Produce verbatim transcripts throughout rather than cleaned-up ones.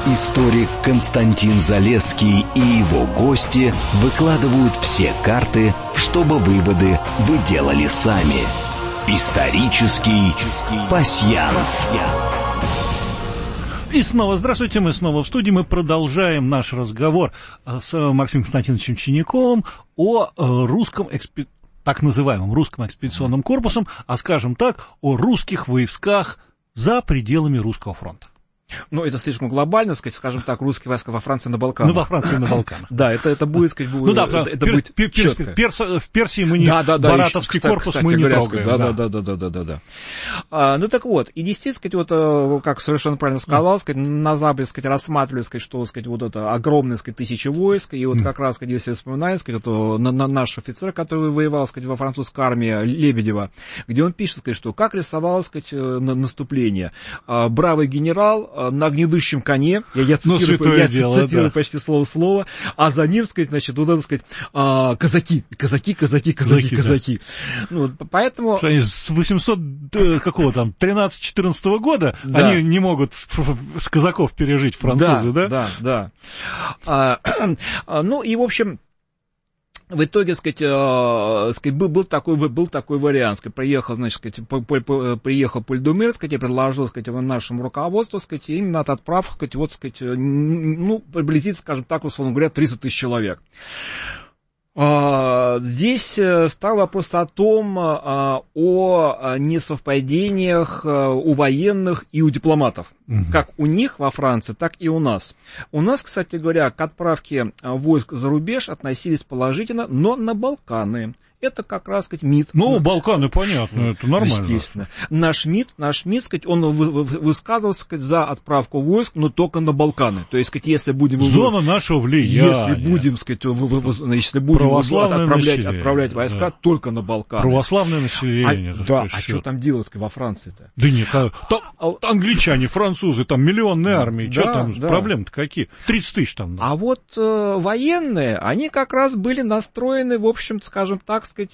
Историк Константин Залесский и его гости выкладывают все карты, чтобы выводы вы делали сами. Исторический пасьянс. И снова здравствуйте, мы снова в студии, мы продолжаем наш разговор с Максимом Константиновичем Чиняковым о русском экспе... так называемом русском экспедиционном корпусе, а скажем так, о русских войсках за пределами русского фронта. Ну, это слишком глобально, сказать, скажем так, русские войска во Франции на Балканах. Ну, во Франции на Балканах. Да, это, это будет, сказать, будет, ну, да, это, это будет пер, пер, перс, в Персии мы не, да, да, да, Баратовский еще, корпус кстати, мы не говоря, трогаем. Да, да, да, да, да, да, да, да. А, ну, так вот, и действительно, сказать, вот, как совершенно правильно сказал, сказать, на Западе, сказать, рассматривали, сказать, что, сказать, вот это огромное, сказать, тысячи войск, и вот как раз, сказать, если вспоминать, сказать, вот, на, на, наш офицер, который воевал, сказать, во французской армии, Лебедева, где он пишет, сказать, что как рисовалось, сказать, на, наступление. А, бравый генерал а, на гнедущем коне, я, я Ну, цитирую, я дело, цитирую да. почти слово в слово, а за ним, сказать, значит, вот это, сказать, а, казаки, казаки, казаки, казаки, казаки. казаки. Да. Ну, поэтому... Что они с восемьсот, какого там, тринадцатого-четырнадцатого года, да. Они не могут с казаков пережить французы, да? Да, да, да. А, ну, и, в общем... В итоге, сказать, э, сказать, был, был, такой, был такой вариант, сказать, приехал, значит, сказать, по, по, по, приехал Польдумер, сказать, и предложил, сказать, нашему руководству, сказать, именно от отправки, сказать, вот, сказать, ну, приблизительно, скажем так, условно говоря, триста тысяч человек. Здесь стал вопрос о том, о несовпадениях у военных и у дипломатов. Угу. Как у них во Франции, так и у нас. У нас, кстати говоря, к отправке войск за рубеж относились положительно, но на Балканы. Это как раз, сказать, МИД. Ну, Балканы, понятно, это нормально. Естественно. Наш МИД, наш МИД, сказать, он высказывался, сказать, за отправку войск, но только на Балканы. То есть, сказать, если будем... Зона нашего влияния. Если будем, сказать, если будем отправлять, отправлять войска, да. Только на Балканы. Православное население. А, да, а что там делать во Франции-то? Да нет, а, там, англичане, французы, там миллионные армии, да, что там, да. Проблемы-то какие? тридцать тысяч там. Да. А вот э, военные, они как раз были настроены, в общем, скажем так, сказать,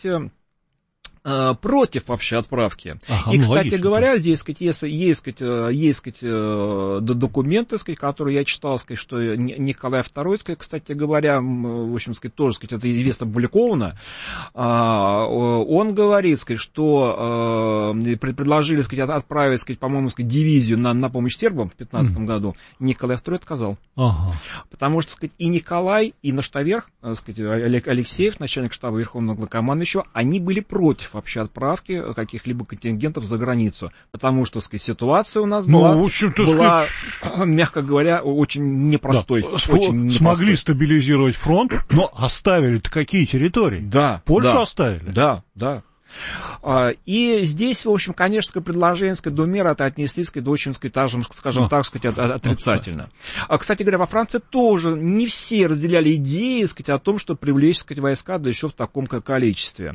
против вообще отправки. Ага, и, ну, кстати логично, говоря, да. Здесь, сказать, есть, есть, сказать, есть, сказать, документы, сказать, которые я читал, сказать, что Николай второй, сказать, кстати говоря, в общем, сказать, тоже, сказать, это известно опубликовано, он говорит, сказать, что предложили, сказать, отправить, сказать, по-моему, сказать, дивизию на, на помощь сербам в пятнадцатом mm. году. Николай второй отказал. Ага. Потому что, сказать, и Николай, и Наштаверх, сказать, Алексеев, начальник штаба Верховного Главнокомандующего, они были против вообще отправки каких-либо контингентов за границу, потому что, сказать, ситуация у нас ну, была, в общем-то, была сказать... мягко говоря, очень непростой. Да. Очень непростой. Смогли стабилизировать фронт, но оставили-то какие территории? Да. Польшу да, оставили? Да, да. И здесь, в общем, конечно, предложение, сказать, Думера это отнесли, сказать, очень, сказать, скажем а. так, сказать, отрицательно. А, кстати говоря, во Франции тоже не все разделяли идеи, сказать, о том, что привлечь, сказать, войска, да еще в таком количестве.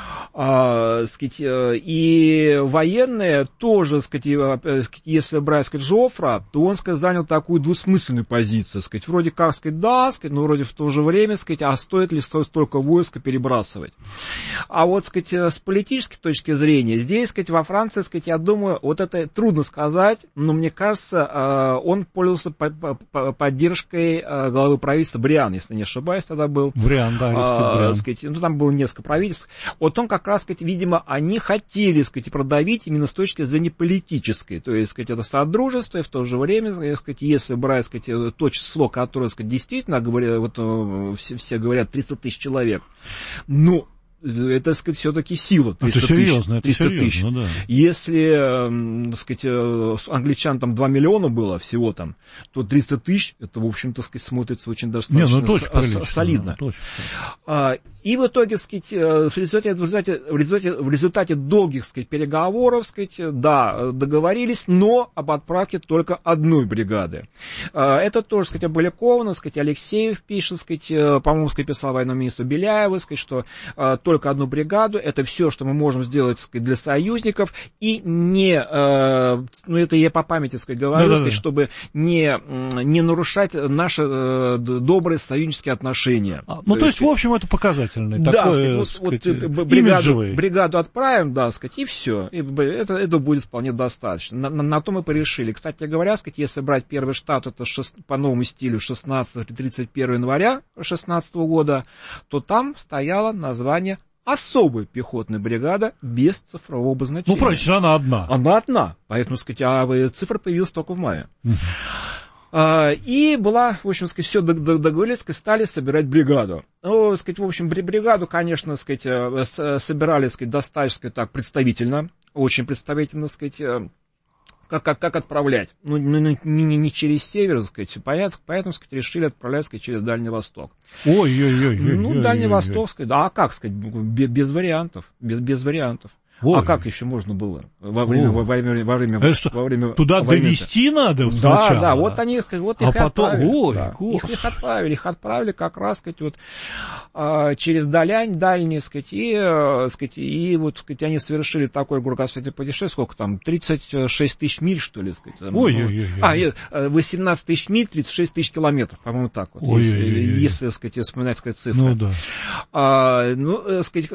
А, сказать, и военные тоже, сказать, если брать, сказать, Жофра, то он, сказать, занял такую двусмысленную позицию, сказать, вроде как, сказать, да, сказать, но вроде в то же время, сказать, а стоит ли столько войска перебрасывать. А вот, сказать, с политической точки зрения, здесь, сказать, во Франции, сказать, я думаю, вот это трудно сказать, но мне кажется, он пользовался поддержкой главы правительства Бриан, если не ошибаюсь, тогда был. Бриан, да, а, Бриан. Сказать, ну, там было несколько правительств. Вот он как раз, сказать, видимо, они хотели, сказать, продавить именно с точки зрения политической, то есть, сказать, это содружество, и в то же время, сказать, если брать, сказать, то число, которое, сказать, действительно, говоря, вот все, все говорят триста тысяч человек, ну, это, так сказать, все-таки сила. триста это серьезно, тысяч, это серьезно, тысяч. Да. Если, так сказать, англичан там два миллиона было всего там, то триста тысяч, это, в общем-то, сказать, смотрится очень достаточно Не, ну, с- солидно. Да, а, и в итоге, сказать, в результате, в результате, в результате, в результате долгих, сказать, переговоров, сказать, да, договорились, но об отправке только одной бригады. А, это тоже, сказать, опубликовано, сказать, Алексеев пишет, сказать, по-моему, сказать, писал военному министру Беляеву, сказать, что только одну бригаду, это все, что мы можем сделать, сказать, для союзников, и не, э, ну это я по памяти, сказать, говорю, да, сказать, да, чтобы не, не нарушать наши э, добрые союзнические отношения. А, ну, то, то есть, есть, в общем, это показатель. привлекательный, да, такой, сказать, сказать, вот, вот, бригаду, имиджевый. Бригаду отправим, да, сказать, и все. И это, это будет вполне достаточно. На, на, на то мы порешили. Кстати говоря, сказать, если брать первый штат, это шест, по новому стилю шестнадцатого тридцать первого января шестнадцатого года, то там стояло название особая пехотная бригада без цифрового обозначения. Ну, правильно, она одна. Она одна. Поэтому, сказать, а цифра появилась только в мае. Uh-huh. А, и была, в общем, сказать, все договорились, стали собирать бригаду. Ну, сказать, в общем, бригаду, конечно, сказать, собирали, сказать, достаточно, сказать, так, представительно, очень представительно, сказать, Как, как, как отправлять? Ну, не, не, не через север, так сказать, поэтому, поэтому сказать, решили отправлять, сказать, через Дальний Восток. Ой-ой-ой. Ну, Дальний Восток, сказать, да, а как, сказать, без, без вариантов, без, без вариантов. Ой. А как еще можно было во время, во время, во время, это что, во время туда войны-то? Довести надо да, сначала? Да, да, вот они, вот их а и потом, отправили. ой, Да. Их, их отправили, их отправили как раз, сказать, вот, а, через Далянь, дальние, сказать, и, а, сказать, и вот, сказать, они совершили такое кругосветное путешествие, сколько там, тридцать шесть тысяч миль, что ли, сказать. Ой-ой-ой. А, восемнадцать тысяч миль, тридцать шесть тысяч километров, по-моему, так вот, если, если, сказать, вспоминать, сказать, цифры. Ну, да. А, ну, сказать,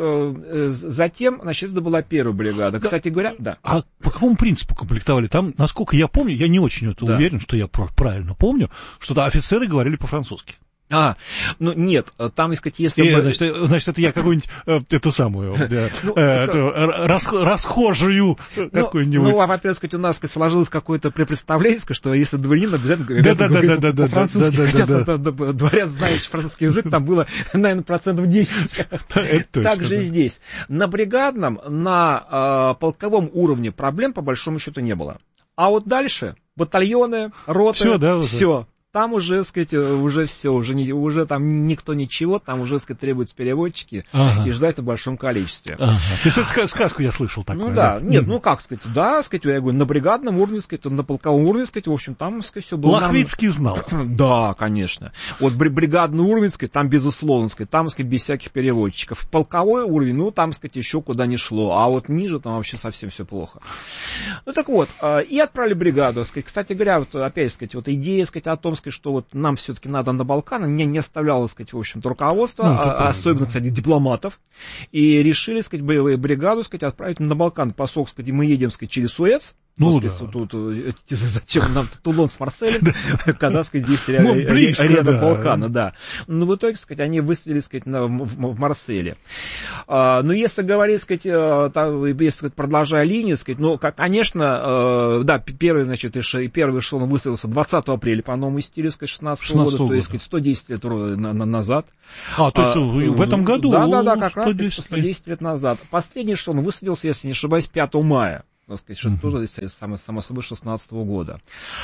затем, значит, это была первая бригада. Кстати говоря, да. А по какому принципу комплектовали? Там, насколько я помню, я не очень это да. уверен, что я правильно помню, что да, офицеры говорили по-французски. А, ну нет, там, сказать, если и, бы... Значит, значит, это я какую-нибудь, э, эту самую, э, э, эту, рас, расхожую ну, какую-нибудь... Ну, а, во-первых, сказать, у нас сказать, сложилось какое-то представление, что если дворянин обязательно говорит по-французски, хотя дворян, знающий французский язык, там было, наверное, процентов десять. Так же и здесь. На бригадном, на полковом уровне проблем, по большому счету, не было. А вот дальше батальоны, роты, все. Там уже, сказать, уже все, уже, не, уже там никто ничего, там уже, сказать, требуются переводчики ага. и ждать в большом количестве. Ага. То есть это сказку я слышал такое. Ну да, да? нет, ну как сказать, да, сказать, я говорю, на бригадном уровне, сказать, на полковом уровне, сказать, в общем, там, сказать, все было... Лохвицкий знал. Да, конечно. Вот бригадный уровень, сказать, там безусловно, сказать, там, сказать, без всяких переводчиков. Полковой уровень, ну, там, сказать, еще куда ни шло, а вот ниже там вообще совсем все плохо. Ну так вот, и отправили бригаду, сказать, кстати говоря, вот опять, сказать, вот идея, сказать, о том, сказать, что вот нам все-таки надо на Балканы, мне не оставляло, сказать, в общем-то, руководство, ну, а, особенно, кстати, дипломатов, и решили, сказать, боевую бригаду, сказать, отправить на Балканы, поскольку, сказать, мы едем, сказать, через Суэц. Ну, да. Тут, зачем нам Тулон с Марселем, когда, сказать, здесь ну, близко, рядом да. Балкана, да. Но в итоге, сказать, они выстрелили, сказать, на, в, в Марселе. А, но если говорить, сказать, там, если сказать, продолжая линию, сказать, ну, как, конечно, да, первый, значит, первый эшелон выстрелился двадцатого апреля по новому стилю, сказать, шестнадцатого года, то есть, сказать, сто десять лет на, на, назад. А, то есть а, в этом году? Да, да, да, как раз сто десять лет назад. Последний эшелон высадился, если не ошибаюсь, пятого мая. Так сказать, что тоже, само, само собой, шестнадцатого года.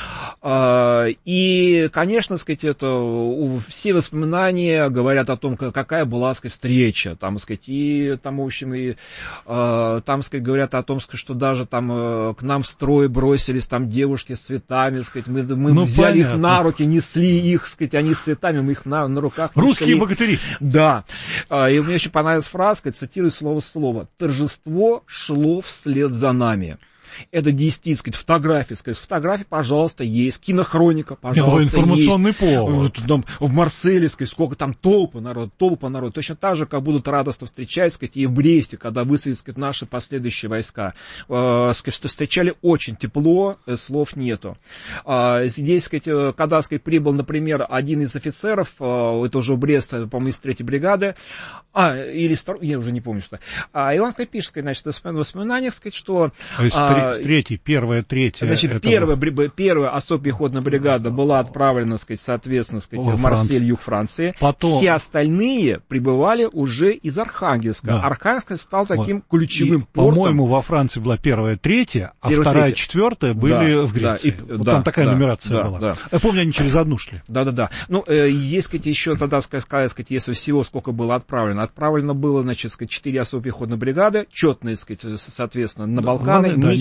А, и, конечно, сказать, это, все воспоминания говорят о том, какая была, сказать, встреча, там, сказать, и, там, в общем, и, а, там, сказать, говорят о том, что даже там к нам в строй бросились там девушки с цветами, сказать, мы, мы ну, взяли понятно. Их на руки, несли их, сказать, они с цветами, мы их на, на руках несли. Русские богатыри. Да. А, и мне очень понравилась фраза, сказать, цитирую слово в слово. Торжество шло вслед за нами. Это действительно, сказать, фотографии, сказать, фотографии, пожалуйста, есть, кинохроника, пожалуйста, есть. Информационный повод. Там, в Марселе, сказать, сколько там толпы народ, толпа народ, точно так же, как будут радостно встречать, сказать, и в Бресте, когда высадились, сказать, наши последующие войска. Э, сказать, встречали очень тепло, слов нету. Э, здесь, сказать, когда, сказать, прибыл, например, один из офицеров, э, это уже в Брест, по-моему, из третьей бригады, а, или, я уже не помню, что, а, и он, сказать, пишет, сказать, значит, в воспоминаниях, сказать, что... Третий, первая, третья. Значит, этого... первая, первая особая пехотная бригада была отправлена, сказать, соответственно, сказать, в Марсель, юг Франции. Потом... Все остальные прибывали уже из Архангельска. Да. Архангельск стал таким вот. Ключевым и, портом. По-моему, во Франции была первая, третья, а первая, вторая, третья. четвертая были да, в Греции. Да, и, вот да, там такая да, нумерация да, была. Да. Я помню, они через одну шли. Да-да-да. Ну, э, есть, сказать, еще тогда, сказать, сказать, если всего сколько было отправлено. Отправлено было, значит, сказать, четыре особые пехотные бригады, четные, сказать, соответственно, на Балканы, да, не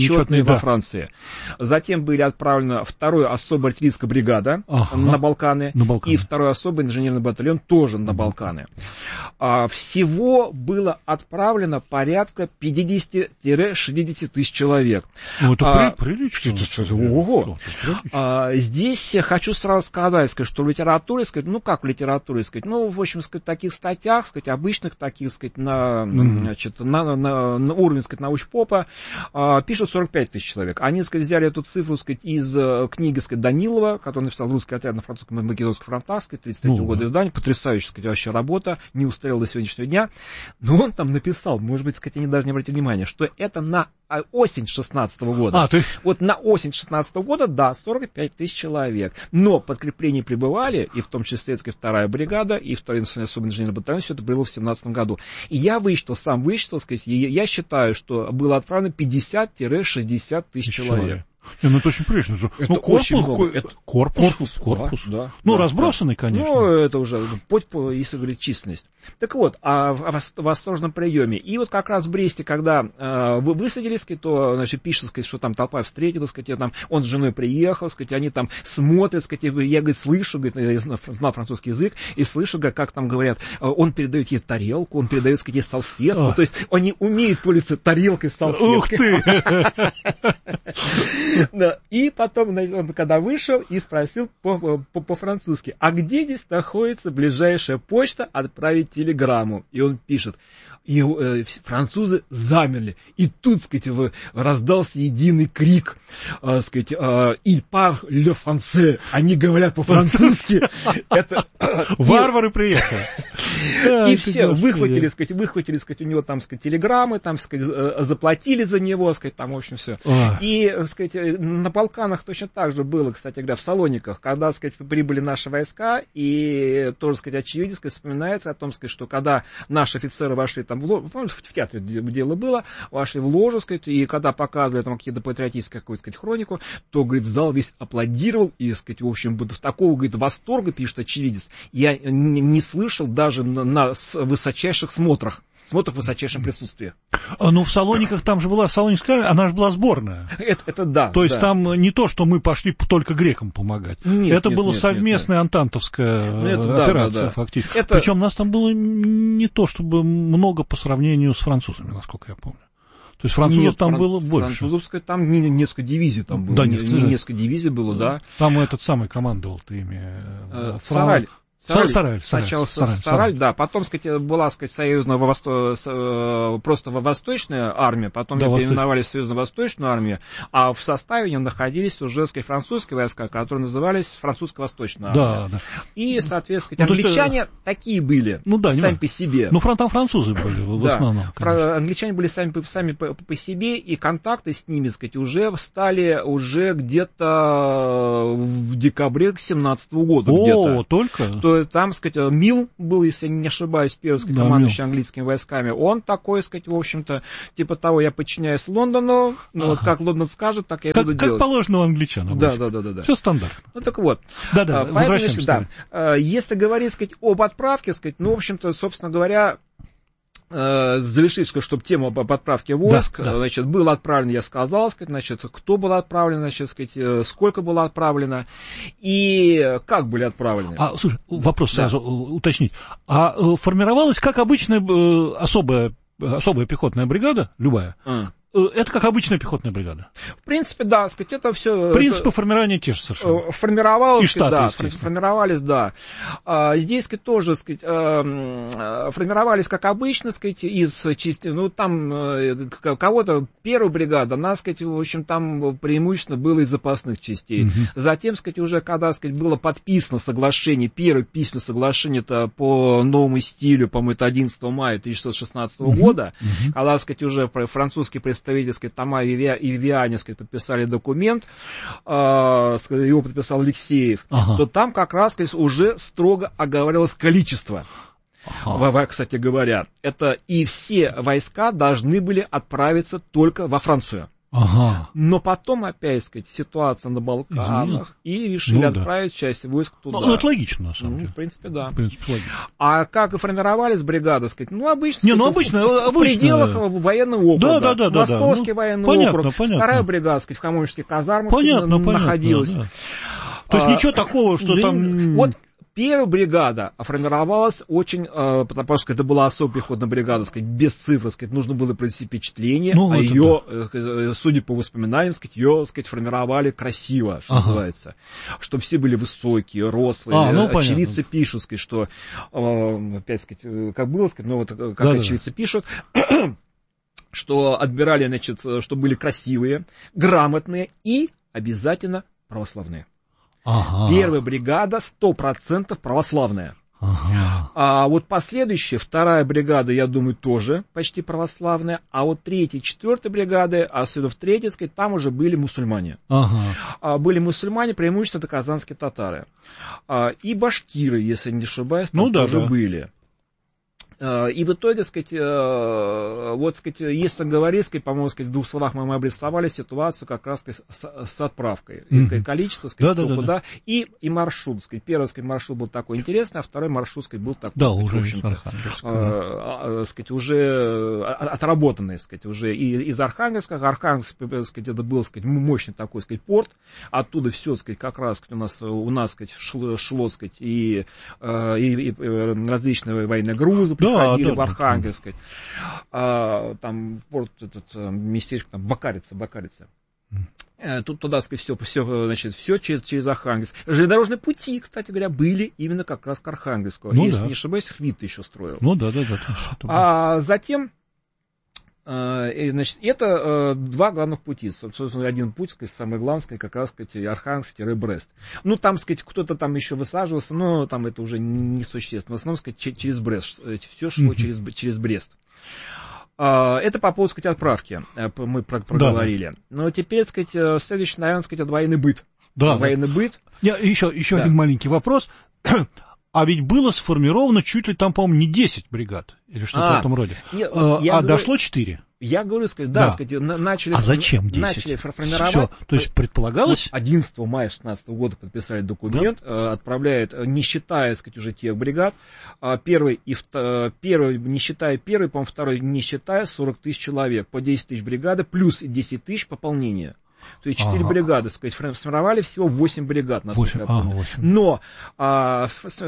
нечетные во да. Франции. Затем были отправлены вторая особая артиллерийская бригада ага. на Балканы, на Балканы и второй особый инженерный батальон тоже на Балканы. А, всего было отправлено порядка пятьдесят-шестьдесят тысяч человек. Ну, это а, при, прилично. Это, это, ого. А, здесь хочу сразу сказать, сказать, что в литературе, сказать, ну как в литературе, сказать, ну, в общем, сказать, таких статьях, сказать, обычных таких, сказать, на, mm-hmm. значит, на, на, на уровне, сказать, научпопа, а, пишут сорок пять тысяч человек. Они, сказать, взяли эту цифру, сказать, из uh, книги, сказать, Данилова, который написал «Русский отряд на французском и македонском фронтах», сказать, тридцать третьего mm-hmm. года издания, потрясающая, сказать, вообще работа, не устарела до сегодняшнего дня, но он там написал, может быть, сказать, они даже не обратили внимания, что это на осень шестнадцатого года. А, ты... Вот на осень шестнадцатого года, да, сорок пять тысяч человек. Но подкрепления прибывали, и в том числе, сказать, вторая бригада, и второй особый инженерный батальон, все это было в семнадцатом году. И я высчитал, сам высчитал, сказать, и я считаю, что было отправлено пятьдесят-шестьдесят тысяч человек. человек. Не, ну это очень прилично. Это ну, корпус, очень много. Это... корпус, корпус, корпус. Да, да, ну, да, разбросанный, да. конечно. Ну, это уже, если говорить численность. Так вот, о, о восторженном приеме. И вот как раз в Бресте, когда э, вы высадились, то, значит, пишет, сказать, что там толпа встретилась, сказать, там, он с женой приехал, сказать, они там смотрят, сказать, я, говорит, слышу, говорит, я знал французский язык, и слышу, как там говорят, он передает ей тарелку, он передает, сказать, ей салфетку, то есть они умеют пользоваться тарелкой, салфеткой. Ух ты! Да. И потом, он когда вышел и спросил по-французски, а где здесь находится ближайшая почта отправить телеграмму? И он пишет, и э, французы замерли. И тут, сказать, раздался единый крик, э, сказать, э, «Il parle le français». Они говорят по-французски. Это варвары приехали. И все выхватили, сказать, выхватили, сказать, у него там, сказать, телеграммы, там, сказать, заплатили за него, сказать, там, в общем, все. И, сказать, на Балканах точно так же было, кстати говоря, в Салониках, когда, сказать, прибыли наши войска, и тоже, сказать, очевидно, сказать, вспоминается о том, сказать, что когда наши офицеры вошли там в ложу, помните, в театре дело было, вошли в ложу, сказать, и когда показывали там какие-то патриотические, какую-то, сказать, хронику, то, говорит, зал весь аплодировал, и, сказать, в общем, в такого, говорит, восторга, пишет очевидец, я не, не слышал даже на, на высочайших смотрах. Смотр в высочайшем присутствии. Ну, в Салониках там же была Салоникская, она же была сборная. Это, это да. То есть да. там не то, что мы пошли только грекам помогать. Нет, это нет, была нет, совместная нет, антантовская ну, это, операция, да, да, да. фактически. Это... Причем нас там было не то, чтобы много по сравнению с французами, насколько я помню. То есть французов Нет, там фран... было больше. Французовская там не, несколько дивизий там было. Да, не, нет, не, да. несколько дивизий было, да. Там этот самый командовал-то ими. Э, Сараль. Сараль, Сараль, Сначала Сараль, Сараль, Сараль, да, потом, сказать, была, сказать, союзная восто... просто восточная армия, потом да, ее переименовали в союзно-восточную армию, а в составе нее находились уже, сказать, французские войска, которые назывались французско-восточная армия. Да, да. И, соответственно, ну, англичане есть... такие были, ну, да, сами по себе. Ну, там французы были в да. основном. Фра... Англичане были сами, сами по, по себе, и контакты с ними, сказать, уже стали уже где-то в декабре семнадцатого года. О, где-то. только? То там, сказать, Милл был, если я не ошибаюсь, первый, сказать, да, командующий Милл. Английскими войсками. Он такой, сказать, в общем-то, типа того, я подчиняюсь Лондону, ну, ага. вот как Лондон скажет, так я как, буду как делать. Как положено у англичан. Да, да, да, да, да. Все стандартно. Ну, так вот. Да, да, а, возвращаемся. Да, если говорить, сказать, об отправке, сказать, ну, в общем-то, собственно говоря, завершить, чтобы тему об отправке войск, да, да. Значит, было отправлено, я сказал, сказать, значит, кто было отправлено, значит, сказать, сколько было отправлено и как были отправлены. А, слушай, вопрос да. сразу уточнить. А формировалась, как обычная особая, особая пехотная бригада, любая, а. Это как обычная пехотная бригада. В принципе, да, сказать, это все. Принципы это... формирования те же совершенно. Формировалось, и штаты, да, формировались, да. А, здесь, сказать, тоже, сказать, формировались как обычно, сказать, из частей, ну, там кого-то первая бригада, она, сказать, в общем, там преимущественно было из запасных частей. Uh-huh. Затем, сказать, уже когда, сказать, было подписано соглашение, первое письменное соглашение-то по новому стилю, по-моему, это одиннадцатого мая тысяча девятьсот шестнадцатого uh-huh. года, uh-huh. когда, сказать, уже французский представитель представитель, Тома и Вивиани, подписали документ, его подписал Алексеев, ага. то там как раз уже строго оговаривалось количество. Ага. Кстати говоря, это и все войска должны были отправиться только во Францию. Ага. Но потом, опять сказать, ситуация на Балканах, и решили ну, отправить да. часть войск туда. Ну, это логично, на самом ну, деле. В принципе, да. В принципе, логично. А как формировались бригады, сказать, ну, обычно, Не, сказать, ну, обычно, в, обычно... в пределах военного округа. Да, да, да, Московский да, да. военный ну, понятно, округ, понятно. вторая бригада, сказать, в Каменских казармах понятно, находилась. Понятно, да. То есть, а, ничего такого, что да, там... Вот первая бригада формировалась очень, э, потому что это была особая пехотная бригада, сказать, без цифр, сказать, нужно было произвести впечатление, ну, а ее, да. э, судя по воспоминаниям, сказать, ее, сказать, формировали красиво, что ага. называется, чтобы все были высокие, рослые, а, ну, очевидцы понятно. Пишут, сказать, что, э, опять сказать, как было, сказать, ну вот как да, очевидцы да. пишут, что отбирали, значит, что были красивые, грамотные и обязательно православные. Ага. Первая бригада сто процентов православная. Ага. А вот последующая, вторая бригада, я думаю, тоже почти православная. А вот третья, четвертая бригады, особенно в третьей, сказать, там уже были мусульмане. Ага. А, были мусульмане, преимущественно это казанские татары. А, и башкиры, если не ошибаюсь, там ну, да, тоже да. были. И в итоге, сказать, вот, сказать, если говорить, сказать, по-моему, сказать, в двух словах мы обрисовали ситуацию как раз сказать, с, с отправкой. Mm-hmm. Количество, сказать, да, кто да, куда, да. И, и маршрут. Сказать, первый сказать, маршрут был такой интересный, а второй маршрут сказать, был такой, да, сказать, уже, в общем-то, а, сказать, уже отработанный, сказать, уже и, из Архангельска. Архангельск, сказать, это был, сказать, мощный такой, сказать, порт. Оттуда все, сказать, как раз сказать, у нас, у нас сказать, шло, шло сказать, и, и, и различные военные грузы. Да, приходили да, в Архангельск, а, там порт, этот, местечко, там, Бакарица, Бакарица. Mm. Тут туда, сказать, все, все, значит, все через, через Архангельск. Железнодорожные пути, кстати говоря, были именно как раз к Архангельску. Ну, если да. не ошибаюсь, Хвит еще строил. Ну да, да, да. А затем, значит, это два главных пути. Собственно, один путь, сказать, самый главный, сказать, как раз, сказать, Архангельск-Брест. Ну, там, сказать, кто-то там еще высаживался, но там это уже несущественно. В основном, сказать, через Брест. Все шло mm-hmm. через, через Брест. Это по поводу, сказать, отправки мы проговорили. Да. Но теперь, сказать, следующий, наверное, сказать, военный быт. Да, военный да. быт. Я, еще еще да. один маленький вопрос. А ведь было сформировано чуть ли там, по-моему, не десять бригад, или что-то а, в этом роде. Я, а я а говорю, дошло четыре. Я говорю, сказать, да, да. сказать, начали... А зачем десять? Начали формировать... Все. То есть предполагалось... Вот одиннадцатого мая шестнадцатого года подписали документ, да. отправляет, не считая, сказать, уже тех бригад, первый, и второй, первый не считая первый, по-моему, второй не считая, сорок тысяч человек, по десять тысяч бригады, плюс десять тысяч пополнения. То есть четыре ага. бригады, сказать, сформировали всего восемь бригад, насколько я помню. Ага, но а,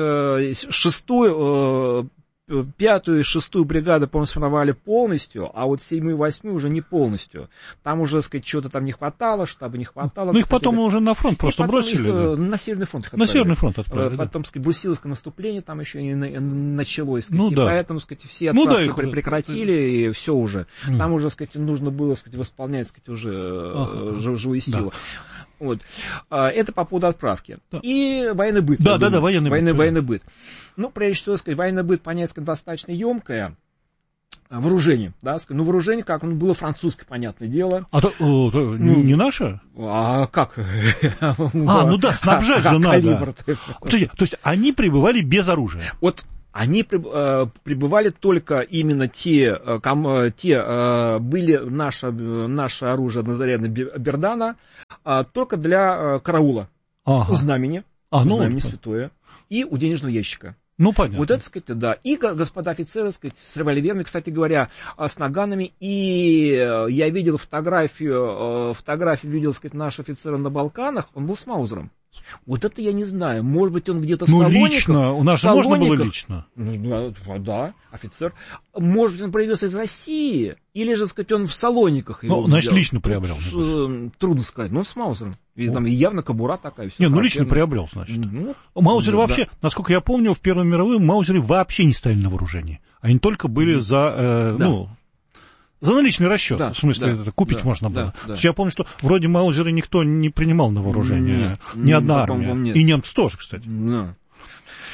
шестую, пятую и шестую бригады, по-моему, сформировали полностью, а вот седьмую и восьмую уже не полностью. Там уже, сказать, чего-то там не хватало, штаба не хватало. Ну, их потом уже на фронт просто бросили. Их, да? На Северный фронт их отправили. На Северный фронт отправили, Потом, да. сказать, Брусиловское наступление там еще и началось. Сказать, ну, и да. поэтому, сказать, все отправки ну, да, прекратили, и все уже. Mm. Там уже, сказать, нужно было, сказать, восполнять, сказать, уже ага. живую силу. Да. Вот. Это по поводу отправки. Да. И военный быт. Да, да, да, военный, военный быт. Военный быт. Ну, прежде всего, сказать, военный быт, понятие, сказать, достаточно емкое. Вооружение, да, сказать, ну, вооружение, как оно было французское, понятное дело. А то, о, то ну, не, не наше? А как? А, ну да, снабжать же надо. То есть, они пребывали без оружия. Вот. Они прибывали только именно те, ком, те были наше, наше оружие однозарядное Бердана, только для караула, ага. у знамени, а, ну, у знамени вот. Святое, и у денежного ящика. Ну, понятно. Вот это, сказать, да. И господа офицеры, сказать, с револьверами, кстати говоря, с наганами. И я видел фотографию, фотографию видел, сказать, нашего офицера на Балканах, он был с Маузером. Вот это я не знаю. Может быть, он где-то в ну, Салониках. Лично. У нас же можно было лично. Ну, да, офицер. Может быть, он появился из России. Или же, сказать, он в Салониках. Ну, его значит, взял. лично приобрел. Трудно сказать. Но с Маузером. И там явно кобура такая. Не, ну лично приобрел, значит. Ну, Маузеры да. вообще, насколько я помню, в Первую мировую маузеры вообще не стояли на вооружении. Они только были за, э, да. ну, за наличный расчет. Да, в смысле, да, это купить да, да, можно было. Да, да. Я помню, что вроде маузеры никто не принимал на вооружение. Нет, ни одна армия. И немцы тоже, кстати. Да.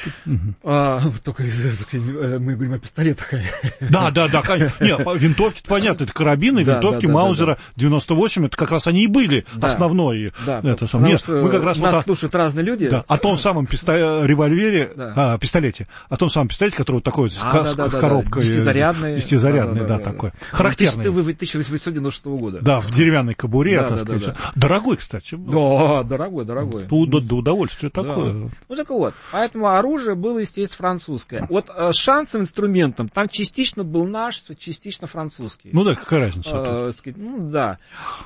А, только мы говорим о пистолетах. Да, да, да, конечно. Нет, винтовки, понятно, это карабины, да, винтовки да, да, Маузера да, да. девяносто восемь, это как раз они и были да. основной. Да, это потому Нет, что мы как раз нас вот слушают разные люди. Да, о том самом писто... револьвере, да. а, пистолете, о том самом пистолете, который вот такой а, с, да, с, да, с да, коробкой. Десятизарядный. Десятизарядный, да, да, да, такой. Да. Характерный. тысяча восемьсот девяносто шестого года. Да, в деревянной кобуре, да, так да, сказать. Да, да. Дорогой, кстати. Да, дорогой, дорогой. До, до удовольствия да. такое. Ну так вот, поэтому оружие было, естественно, французское. Вот э, шансовым инструментом там частично был наш, частично французский. Ну да, какая разница? Э, сказать, ну да.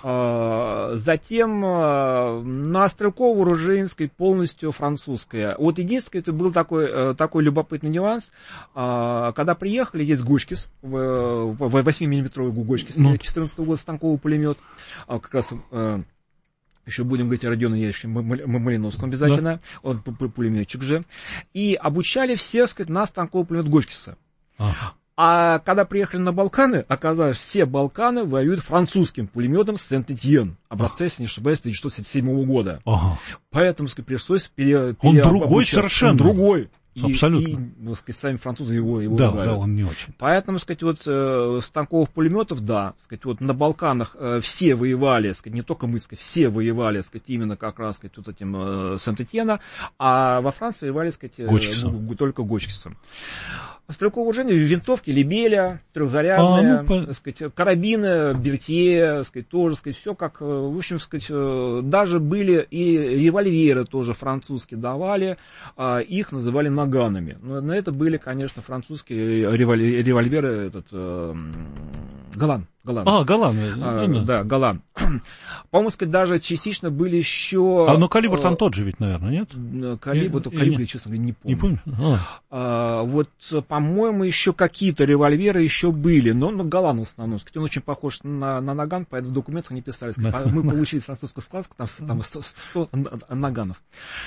Э, затем э, на стрелково-оружейной полностью французская. Вот единственное, это был такой, э, такой любопытный нюанс. Э, когда приехали, есть Гочкис, восьмимиллиметровый Гочкис, ну. четырнадцатого года станковый пулемет, э, как раз... Э, еще будем говорить о Родионе Яковлевиче Малиновском обязательно, да. Он пулеметчик же. И обучали всех, сказать, на станковый пулемет Гочкиса. Ага. А когда приехали на Балканы, оказалось, все Балканы воюют французским пулеметом Сент-Этьен, образца, если не ошибаюсь, тысяча девятьсот семьдесят седьмого года. Ага. Поэтому, сказать, пришлось пере... Он пере... другой совершенно. Он другой. И, абсолютно. И, ну, сказать, сами французы его, его да, ругают. Да, он не очень. Поэтому, сказать, вот э, станковых пулеметов, да, сказать, вот на Балканах э, все воевали, сказать, не только мы, сказать, все воевали, сказать, именно как раз, сказать, вот этим э, Сент-Этьена, а во Франции воевали, сказать, э, Гочкисом. только Гочкисом. Стрелковое вооружение, винтовки Лебеля, трехзарядные, а, ну, по... сказать, карабины, Бертье, сказать, тоже, сказать, все как, в общем, сказать, даже были и револьверы тоже французские давали, а их называли наганами. Но, но это были, конечно, французские револьверы, револьверы этот, э, Голланд. Голланд. А, Голланд. А, да, да, Голланд. По-моему, сказать, даже частично были еще... А, ну, калибр там тот же ведь, наверное, нет? Калибр, то калибр, я, честно говоря, не помню. Не помню? А. А, вот, по-моему, еще какие-то револьверы еще были, но ну, Голланд в основном. Сказать, он очень похож на, на наган, поэтому в документах они писали. Сказать, да. Мы получили французскую сказку, там, там сто наганов.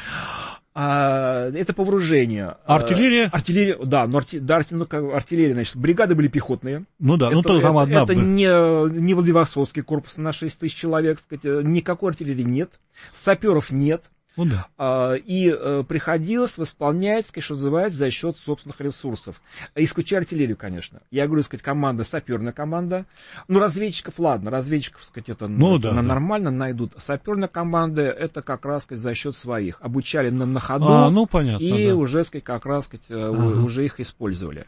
А, это по вооружению. Артиллерия? А, артиллерия, да, но арти, да, арти, ну, артиллерия, значит, бригады были пихотные. Ну да, это, ну то там это, одна. Это не, не Владивостокский корпус на шесть тысяч человек, сказать, никакой артиллерии нет, саперов нет. Ну, да. а, и а, приходилось восполнять, сказать, что называется, за счет собственных ресурсов. Исключая артиллерию, конечно. Я говорю, сказать, команда, саперная команда. Ну, разведчиков, ладно, разведчиков, сказать, это ну, на, да, на, да. нормально найдут. Саперная команда, это как раз, сказать, за счет своих. Обучали на, на ходу, а, ну, понятно, и да. уже, сказать, как раз, сказать, ага. уже их использовали.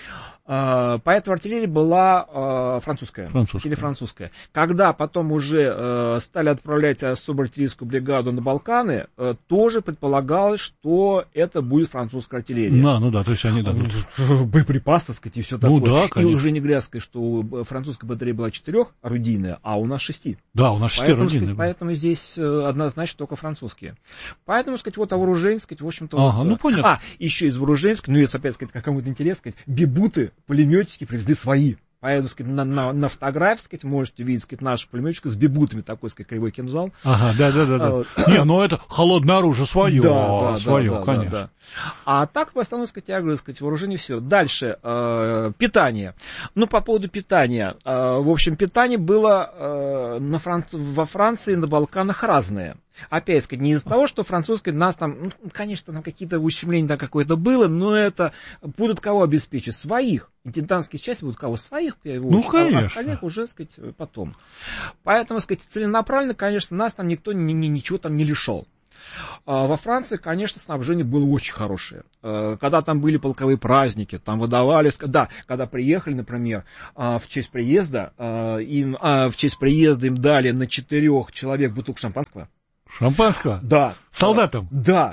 Поэтому артиллерия была французская, французская. или французская. Когда потом уже стали отправлять особую артиллерийскую бригаду на Балканы, тоже предполагалось, что это будет французская артиллерия. Да, ну да, то есть они дадут. Боеприпасы, так сказать, и все такое. Ну да, конечно. И уже не говоря, сказать, что французская батарея была четырехорудийная, а у нас шести. Да, у нас шестиорудийная. Поэтому здесь однозначно только французские. Поэтому, сказать, вот о вооружении, сказать, в общем-то... Ага, вот, ну понятно. А, еще из вооружений, ну если опять, сказать, как кому-то интересно, сказать, бибуты, пулеметчики привезли свои. Поэтому, сказать, на, на, на фотографии, сказать, можете видеть, сказать, наших пулеметчиков с бибутами, такой, сказать, кривой кинжал. Ага, да-да-да. А, вот. Не, ну это холодное оружие свое, да, да, свое, да, да, конечно. Да, да. А так, по основному, сказать, я говорю, сказать, вооружение все. Дальше, э, питание. Ну, по поводу питания. Э, в общем, питание было э, на Франц... во Франции, на Балканах разное. Опять сказать, не из-за того, что французская нас там, ну, конечно, там какие-то ущемления там какое-то было, но это будут кого обеспечить? Своих. Интендантские части будут кого? Своих, в первую очередь, ну, конечно. А остальных уже, сказать, потом. Поэтому, сказать, целенаправленно, конечно, нас там никто ни, ни, ничего там не лишал. Во Франции, конечно, снабжение было очень хорошее. Когда там были полковые праздники, там выдавали... Да, когда приехали, например, в честь приезда, им, в честь приезда им дали на четырех человек бутылку шампанского. Шампанского? Да. Солдатам? Да.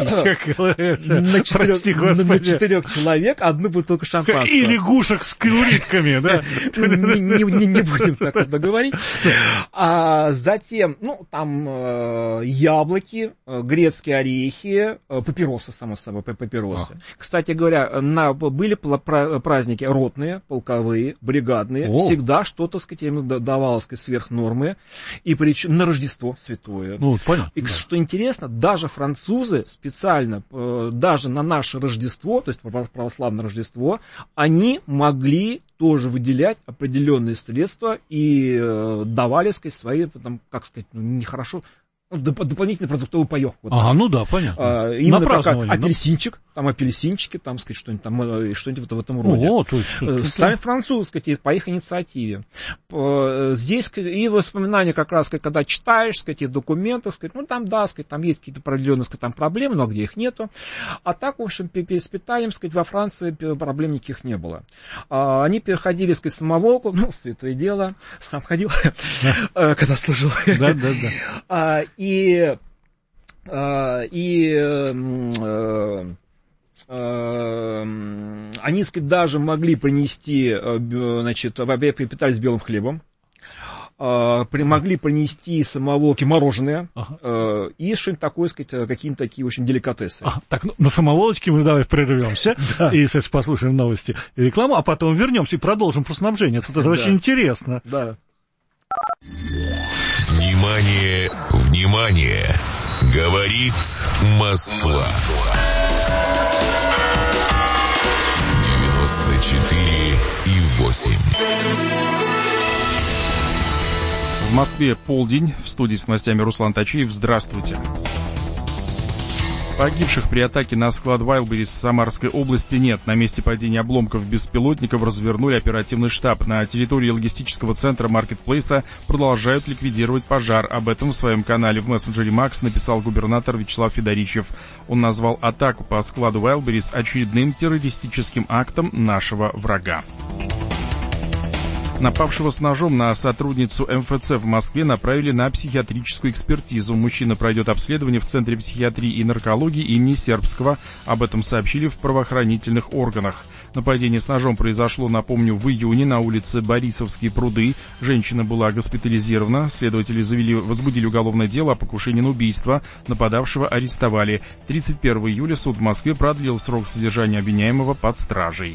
На четырех человек одну бутылку шампанского. И лягушек с куритками, да? Не будем так вот договорить. А затем, ну, там яблоки, грецкие орехи, папиросы, само собой, папиросы. Кстати говоря, были праздники ротные, полковые, бригадные. Всегда что-то, сказать, им давалось сверх нормы. И причем на Рождество святое. Понятно. И что интересно, даже французы специально, даже на наше Рождество, то есть православное Рождество, они могли тоже выделять определенные средства и давали, сказать, свои, там, как сказать, ну, нехорошо, Доп- дополнительный продуктовый паёк. Вот ага, ну да, понятно. А, именно как апельсинчик, там апельсинчики, там, сказать, что-нибудь там, что-нибудь в этом роде. О, то есть, сами французы, сказать, по их инициативе. Здесь и воспоминания как раз, когда читаешь, сказать, их документы, сказать, ну там, да, сказать, там есть какие-то определенные, сказать, там проблемы, но где их нету. А так, в общем, перед питанием, сказать, во Франции проблем никаких не было. Они переходили, сказать, самоволку, ну, святое дело, сам ходил, когда служил. Да, да, да. И, и э, э, они, сказать, даже могли принести, значит, питались белым хлебом, могли принести самоволки мороженое, ага. И что-нибудь такое, сказать, какие-то такие, в общем, деликатесы. А, так, ну, на самоволочке мы давай прервемся и, кстати, послушаем новости и рекламу, а потом вернемся и продолжим про снабжение. Тут это очень интересно. Да. Внимание, внимание! Говорит Москва. девяносто четыре и восемь. В Москве полдень. В студии с новостями Руслан Тачиев. Здравствуйте. Погибших при атаке на склад Wildberries в Самарской области нет. На месте падения обломков беспилотников развернули оперативный штаб. На территории логистического центра маркетплейса продолжают ликвидировать пожар. Об этом в своем канале в мессенджере Макс написал губернатор Вячеслав Федоричев. Он назвал атаку по складу Wildberries очередным террористическим актом нашего врага. Напавшего с ножом на сотрудницу эм эф цэ в Москве направили на психиатрическую экспертизу. Мужчина пройдет обследование в Центре психиатрии и наркологии имени Сербского. Об этом сообщили в правоохранительных органах. Нападение с ножом произошло, напомню, в июне на улице Борисовские пруды. Женщина была госпитализирована. Следователи завели, возбудили уголовное дело о покушении на убийство. Нападавшего арестовали. тридцать первого июля суд в Москве продлил срок содержания обвиняемого под стражей.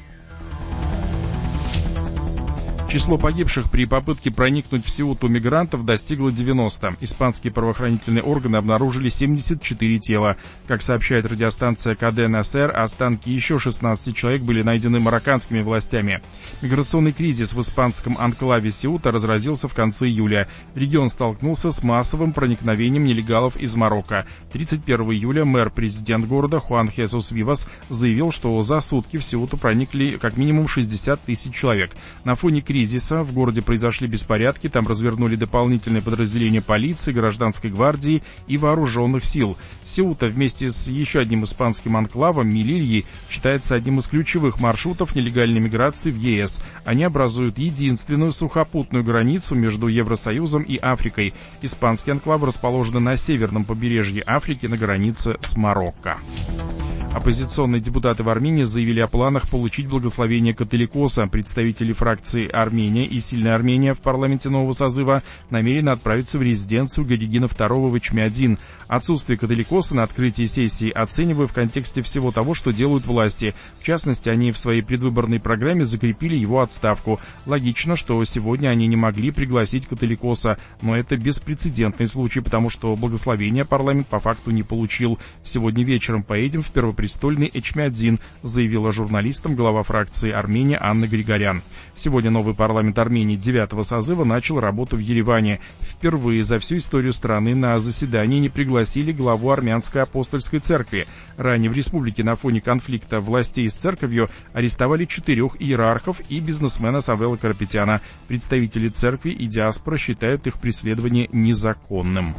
Число погибших при попытке проникнуть в Сеуту мигрантов достигло девяноста. Испанские правоохранительные органы обнаружили семьдесят четыре тела. Как сообщает радиостанция ка дэ эн эс эр, останки еще шестнадцати человек были найдены марокканскими властями. Миграционный кризис в испанском анклаве Сеута разразился в конце июля. Регион столкнулся с массовым проникновением нелегалов из Марокко. тридцать первого июля мэр-президент города Хуан Хесус Вивас заявил, что за сутки в Сеуту проникли как минимум шестьдесят тысяч человек. На фоне кризиса в городе произошли беспорядки, там развернули дополнительные подразделения полиции, гражданской гвардии и вооруженных сил. Сеута вместе с еще одним испанским анклавом Мелильей считается одним из ключевых маршрутов нелегальной миграции в е эс. Они образуют единственную сухопутную границу между Евросоюзом и Африкой. Испанский анклав расположен на северном побережье Африки на границе с Марокко. Оппозиционные депутаты в Армении заявили о планах получить благословение католикоса. Представители фракции «Армения» и «Сильная Армения» в парламенте нового созыва намерены отправиться в резиденцию Горегина второго в Эчмиадзин. Отсутствие католикоса на открытии сессии оцениваю в контексте всего того, что делают власти. В частности, они в своей предвыборной программе закрепили его отставку. Логично, что сегодня они не могли пригласить католикоса, но это беспрецедентный случай, потому что благословение парламент по факту не получил. Сегодня вечером поедем в первопрестольный престольный Эчмиадзин, заявила журналистам глава фракции «Армения» Анна Григорян. Сегодня новый парламент Армении девятого созыва начал работу в Ереване. Впервые за всю историю страны на заседание не пригласили главу армянской апостольской церкви. Ранее в республике на фоне конфликта властей с церковью арестовали четырех иерархов и бизнесмена Савела Карапетяна. Представители церкви и диаспора считают их преследование незаконным.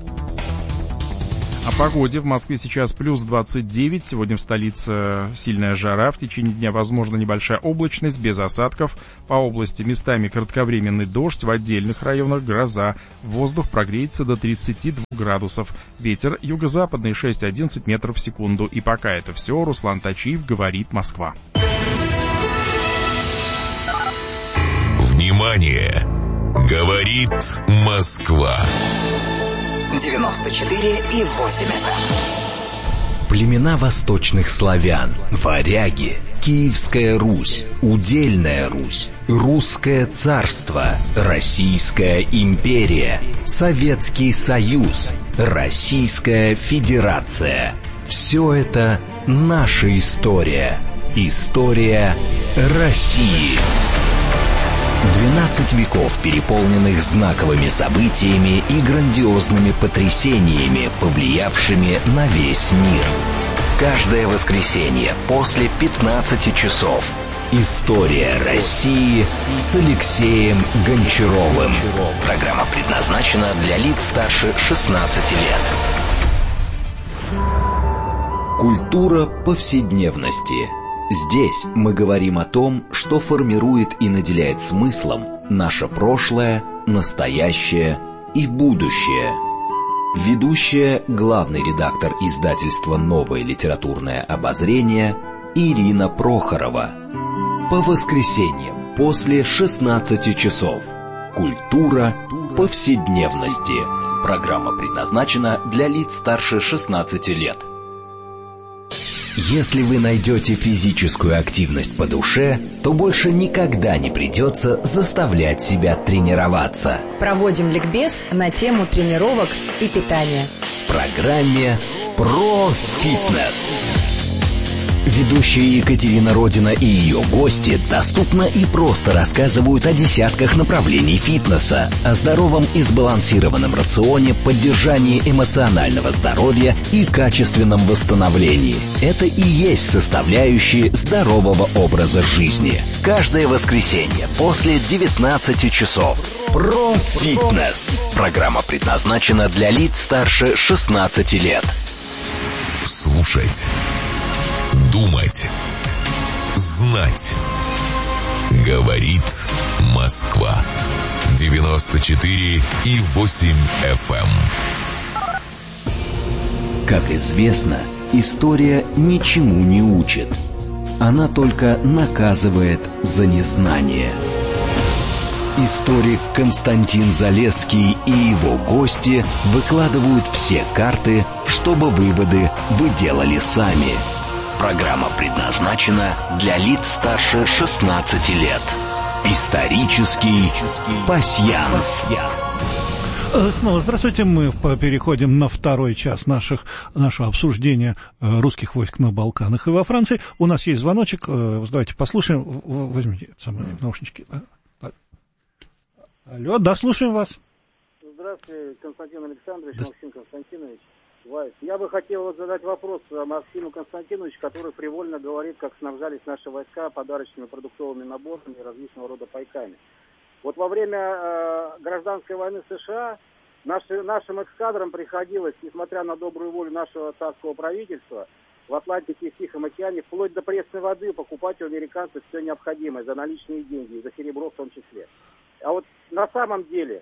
О погоде. В Москве сейчас плюс двадцать девять. Сегодня в столице сильная жара. В течение дня возможна небольшая облачность, без осадков. По области местами кратковременный дождь, в отдельных районах гроза. Воздух прогреется до тридцати двух градусов. Ветер юго-западный шесть-одиннадцать метров в секунду. И пока это все. Руслан Тачиев, говорит Москва. Внимание! Говорит Москва. девяносто четыре и восемь эф эм. Племена восточных славян, варяги, Киевская Русь, Удельная Русь, Русское царство, Российская империя, Советский Союз, Российская Федерация. Все это наша история. История России. двенадцать веков, переполненных знаковыми событиями и грандиозными потрясениями, повлиявшими на весь мир. Каждое воскресенье после пятнадцати часов «История России» с Алексеем Гончаровым. Программа предназначена для лиц старше шестнадцати лет. Культура повседневности. Здесь мы говорим о том, что формирует и наделяет смыслом наше прошлое, настоящее и будущее. Ведущая, главный редактор издательства «Новое литературное обозрение» Ирина Прохорова. По воскресеньям после шестнадцати часов. Культура повседневности. Программа предназначена для лиц старше шестнадцати лет. Если вы найдете физическую активность по душе, то больше никогда не придется заставлять себя тренироваться. Проводим ликбез на тему тренировок и питания. В программе «Про фитнес». Ведущие Екатерина Родина и ее гости доступно и просто рассказывают о десятках направлений фитнеса, о здоровом и сбалансированном рационе, поддержании эмоционального здоровья и качественном восстановлении. Это и есть составляющие здорового образа жизни. Каждое воскресенье после девятнадцати часов. Про фитнес. Программа предназначена для лиц старше шестнадцати лет. Слушать. Думать. Знать. Говорит Москва. девяносто четыре и восемь эф эм. Как известно, история ничему не учит. Она только наказывает за незнание. Историк Константин Залесский и его гости выкладывают все карты, чтобы выводы вы делали сами. Программа предназначена для лиц старше шестнадцати лет. Исторический пасьянс. Снова здравствуйте. Мы переходим на второй час наших, нашего обсуждения русских войск на Балканах и во Франции. У нас есть звоночек. Давайте послушаем. Возьмите самые наушнички. Алло, да, слушаем вас. Здравствуйте, Константин Александрович, да. Максим Константинович. Я бы хотел задать вопрос Максиму Константиновичу, который привольно говорит, как снабжались наши войска подарочными продуктовыми наборами и различного рода пайками. Вот во время э, гражданской войны США наши, нашим эскадрам приходилось, несмотря на добрую волю нашего царского правительства, в Атлантике и в Тихом океане, вплоть до пресной воды покупать у американцев все необходимое за наличные деньги, за серебро в том числе. А вот на самом деле...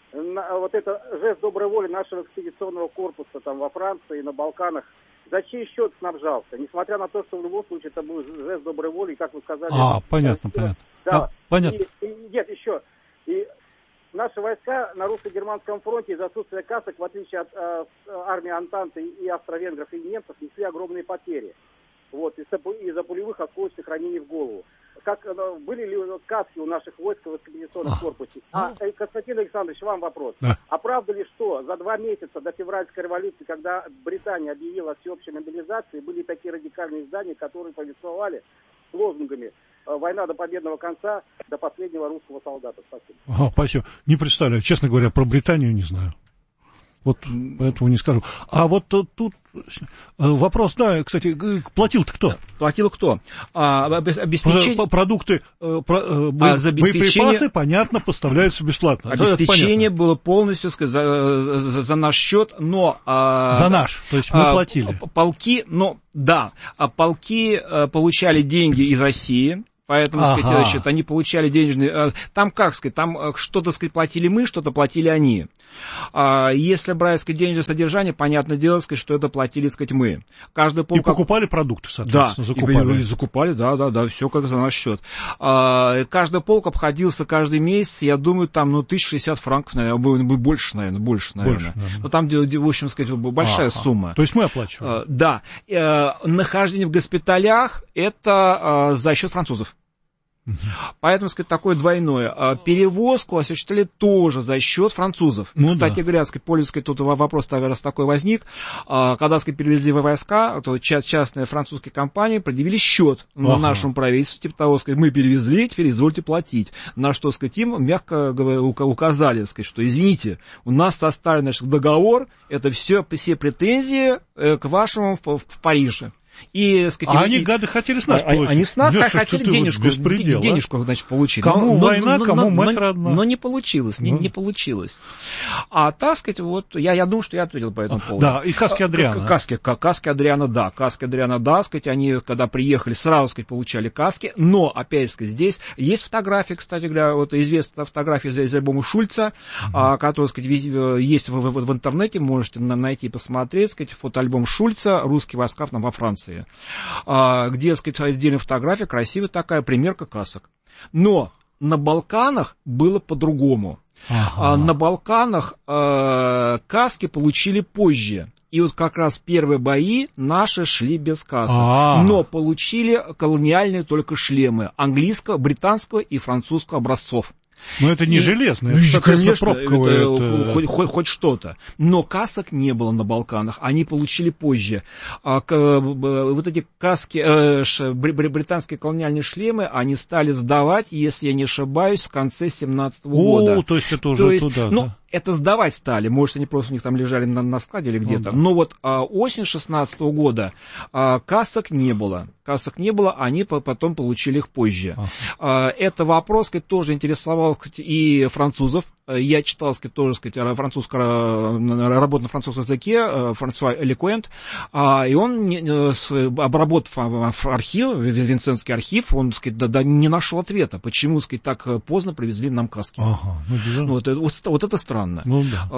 Вот это жест доброй воли нашего экспедиционного корпуса там во Франции, на Балканах, за чей счет снабжался? Несмотря на то, что в любом случае это был жест доброй воли, и, как вы сказали... А, понятно, это, понятно. Да, а, понятно. И, и, нет, еще. И наши войска на русско-германском фронте из-за отсутствия касок, в отличие от э, армии Антанты и австро-венгров и немцев, несли огромные потери. Вот, из-за, из-за пулевых осколочных ранений в голову. Как, были ли каски у наших войск в экспедиционном корпусе? А, Константин Александрович, вам вопрос. Да. А правда ли, что за два месяца до февральской революции, когда Британия объявила о всеобщей мобилизации, были такие радикальные издания, которые повествовали с лозунгами «Война до победного конца, до последнего русского солдата». Спасибо. Ага, спасибо. Не представляю. Честно говоря, про Британию не знаю. Вот этого не скажу. А вот тут вопрос, да, кстати, платил-то кто? Платил кто? А, обеспечение... Продукты, про, а, за боеприпасы, понятно, поставляются бесплатно. Обеспечение было полностью, сказать, за, за, за наш счет, но... А, за наш, то есть мы а, платили. Полки, ну, да, а полки а, получали деньги из России. Поэтому, ага. сказать, значит, они получали денежные... Там, как сказать, там что-то, сказать, платили мы, что-то платили они. А если брать, сказать, денежное содержание, понятное дело, сказать, что это платили, сказать, мы. Каждый полк... И покупали продукты, соответственно, да, закупали. И, и закупали, да, да, да, все как за наш счет. А, каждый полк обходился каждый месяц, я думаю, там, ну, тысяча шестьдесят франков, наверное, больше, наверное, больше, наверное. Больше, да. Но там, в общем, сказать, большая ага. сумма. То есть мы оплачиваем. А, да. А, нахождение в госпиталях, это а, за счет французов. Uh-huh. Поэтому, сказать, такое двойное. Перевозку осуществляли тоже за счет французов. Ну, кстати да. говоря, сказать, пользуясь, тут вопрос, раз такой возник, когда, сказать, перевезли войска, то частные французские компании предъявили счет uh-huh. нашему правительству, типа того, сказать, мы перевезли, теперь извольте платить. На что, сказать, им мягко указали, сказать, что извините, у нас составлен, значит, договор, это все, все претензии к вашему в, в Париже. И, сказать, а и, они, и, гады, хотели с нас а, получить. Они с нас Нет, хотели денежку, вот денежку, значит, получить. Кому но, война, но, кому но, мать но, родна. Но не получилось, не, ну. не получилось. А так, сказать, вот, я, я думаю, что я ответил по этому поводу. Да, и Каски Адриана. Каски, Каски Адриана, да, Каски Адриана, да, сказать, они, когда приехали, сразу, сказать, получали каски, но, опять, сказать, здесь есть фотографии, кстати говоря, вот известная фотография из, из альбома Шульца, mm-hmm. а, которая, сказать, есть в, в, в интернете, можете найти и посмотреть, сказать, фотоальбом Шульца «Русские войска во Франции», где, сказать, отдельная фотография, красивая такая, примерка касок. Но на Балканах было по-другому. Ага. На Балканах э, каски получили позже. И вот как раз первые бои наши шли без касок. А-а-а. Но получили колониальные только шлемы английского, британского и французского образцов. Но это не и, железное, ну, это, конечно, пробковое. Это, это... Хоть, хоть, хоть что-то. Но касок не было на Балканах, они получили позже. А, к, вот эти каски, э, ш, британские колониальные шлемы, они стали сдавать, если я не ошибаюсь, в конце семнадцатого года. О, то есть это уже то есть, туда, ну, да? Это сдавать стали, может, они просто у них там лежали на, на складе или где-то. Ну, да. Но вот а, осень шестнадцатого года а, касок не было. Касок не было, они потом получили их позже. А. А, это вопрос, сказать, тоже интересовал, сказать, и французов. Я читал, сказать, тоже, сказать, французскую работу на французском языке, Франсуа Эликуэнт, и он, обработав архив, Винсентский архив, он, сказать, да, да, не нашел ответа, почему, сказать, так поздно привезли нам каски. Ага, ну, вот, вот, вот это странно. Ну, да.